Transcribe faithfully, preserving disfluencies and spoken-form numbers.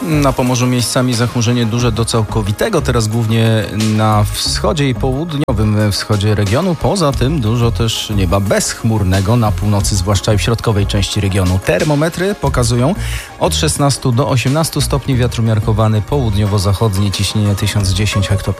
Na Pomorzu miejscami zachmurzenie duże do całkowitego, teraz głównie na wschodzie i południowym wschodzie regionu. Poza tym dużo też nieba bezchmurnego na północy, zwłaszcza i w środkowej części regionu. Termometry pokazują od szesnastu do osiemnastu stopni, wiatr umiarkowany południowo-zachodni, ciśnienie tysiąc dziesięć hektopaskalów.